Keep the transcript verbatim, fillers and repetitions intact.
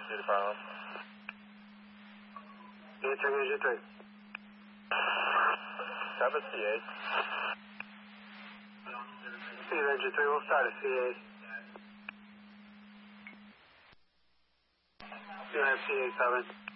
see the problem. Yeah, check engine three. Have a C eight. Steve, engine three, we'll start at C eight. You have C eight coming.